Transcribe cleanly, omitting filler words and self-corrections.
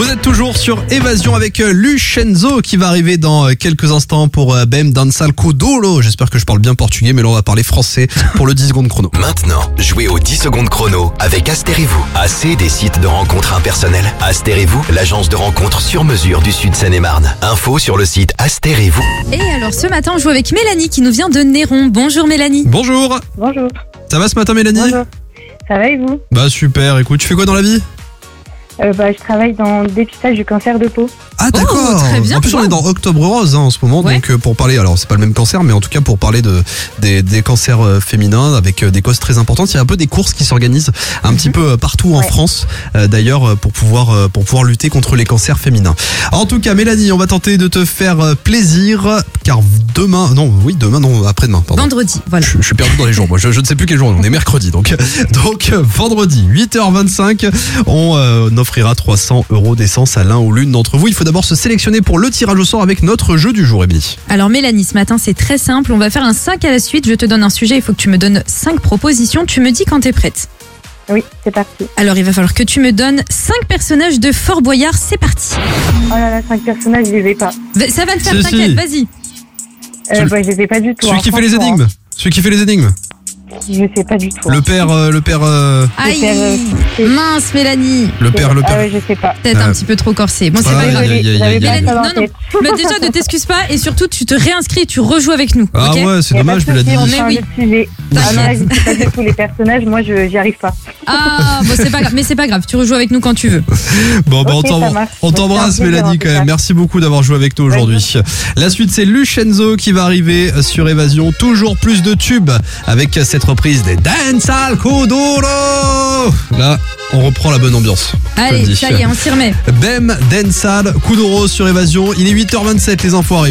Vous êtes toujours sur Évasion avec Lucenzo qui va arriver dans quelques instants pour Bem Dançal Kuduro. J'espère que je parle bien portugais, mais là on va parler français pour le 10 secondes chrono. Maintenant, jouez au 10 secondes chrono avec Astérez-vous. Assez des sites de rencontres impersonnels. Astérez-vous, l'agence de rencontres sur mesure du Sud Seine-et-Marne. Info sur le site Astérez-vous. Et alors ce matin on joue avec Mélanie qui nous vient de Néron. Bonjour Mélanie. Bonjour. Bonjour. Ça va ce matin Mélanie? Bonjour. Ça va et vous? Bah super, écoute, tu fais quoi dans la vie? Je travaille dans le dépistage du cancer de peau. Ah d'accord. très bien. En plus on est dans Octobre Rose en ce moment, Ouais. donc pour parler, alors c'est pas le même cancer, mais en tout cas pour parler des cancers féminins avec des causes très importantes, il y a un peu des courses qui s'organisent un petit peu partout en Ouais. France, d'ailleurs pour pouvoir lutter contre les cancers féminins. En tout cas Mélanie, on va tenter de te faire plaisir, car après-demain, pardon. Vendredi, voilà. Je suis perdu dans les jours, moi je ne sais plus quel jour, on est mercredi donc vendredi 8h25 on offrira 300 € d'essence à l'un ou l'une d'entre vous. Il faut d'abord se sélectionner pour le tirage au sort avec notre jeu du jour, Émilie. Alors Mélanie, ce matin c'est très simple, on va faire un 5 à la suite, je te donne un sujet, il faut que tu me donnes 5 propositions, tu me dis quand t'es prête. Oui, c'est parti. Alors il va falloir que tu me donnes 5 personnages de Fort Boyard, c'est parti. Oh là là, 5 personnages, je les ai pas. Ça va le faire, Si, t'inquiète, si. vas-y. Je les ai pas du tout. Celui qui fait les énigmes. Celui qui fait les énigmes. Je sais pas du tout. Le père Aïe, c'est- mince Mélanie, le père. Ah ouais, je sais pas. peut-être un petit peu trop corsé. Bon c'est Ah, pas grave. aïe, aïe, aïe, J'avais aïe, pas aïe. ça dans la Non, non. tête. Mais déjà ne t'excuse pas et surtout tu te réinscris et tu rejoues avec nous. Ah ok ouais, c'est Y a dommage, pas de Mélanie. souci, on Mais change oui. de sujet. Ah non, là, je sais pas du tout les personnages, moi j'y arrive pas. Ah bon c'est pas grave, mais c'est pas grave, tu rejoues avec nous quand tu veux. Bon, bah, Ok, ça marche. on t'embrasse Merci, Mélanie en quand tout même. cas. Merci beaucoup d'avoir joué avec nous aujourd'hui. La suite c'est Lucenzo qui va arriver sur Évasion. Toujours plus de tubes avec cette reprise des Dançal Kuduro. Là, on reprend la bonne ambiance. Allez, Comme dit. ça y est, on s'y remet. Bem Dançal Kuduro sur Évasion. Il est 8h27, les infos arrivent.